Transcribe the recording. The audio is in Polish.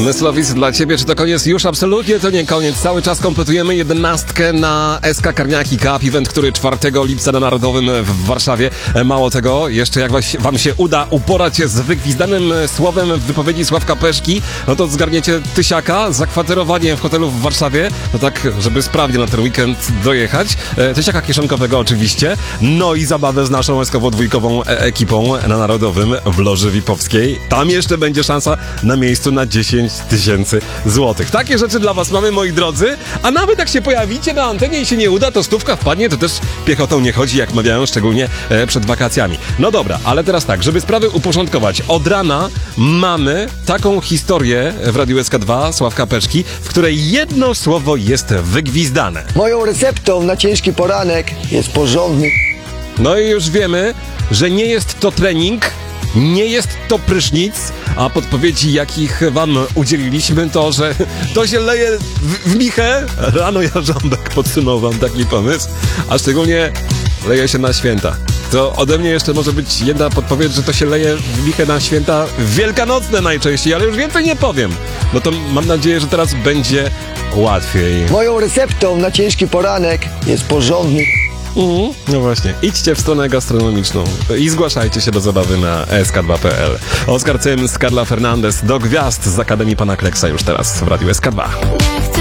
Myslowic dla ciebie, czy to koniec? Już absolutnie to nie koniec. Cały czas kompletujemy 11 na SK Karniaki Cup, event, który 4 lipca na Narodowym w Warszawie. Mało tego, jeszcze jak wam się uda uporać z wygwizdanym słowem w wypowiedzi Sławka Peszki, no to zgarniecie tysiaka, zakwaterowanie w hotelu w Warszawie, no tak, żeby sprawnie na ten weekend dojechać. Tysiaka kieszonkowego oczywiście, no i zabawę z naszą SK-dwójkową ekipą na Narodowym w Loży VIP-owskiej. Tam jeszcze będzie szansa na miejscu na 10 000 złotych. Takie rzeczy dla was mamy, moi drodzy, a nawet jak się pojawicie na antenie i się nie uda, to stówka wpadnie, to też piechotą nie chodzi, jak mawiają, szczególnie przed wakacjami. No dobra, ale teraz tak, żeby sprawy uporządkować. Od rana mamy taką historię w Radiu SK2 Sławka Peszki, w której jedno słowo jest wygwizdane. Moją receptą na ciężki poranek jest porządny... No i już wiemy, że nie jest to trening, nie jest to prysznic, a podpowiedzi, jakich wam udzieliliśmy, to, że to się leje w michę. Rano Jarząbek podsunął wam taki pomysł, a szczególnie leje się na święta. To ode mnie jeszcze może być jedna podpowiedź, że to się leje w michę na święta wielkanocne najczęściej, ale już więcej nie powiem. No to mam nadzieję, że teraz będzie łatwiej. Moją receptą na ciężki poranek jest porządny... No właśnie, idźcie w stronę gastronomiczną i zgłaszajcie się do zabawy na sk2.pl. Oskar Cyms, Carla Fernandez, do gwiazd z Akademii Pana Kleksa już teraz w Radiu SK2.